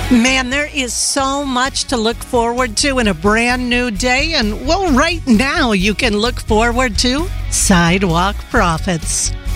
Man, there is so much to look forward to in a brand new day. And, well, right now you can look forward to Sidewalk Profits.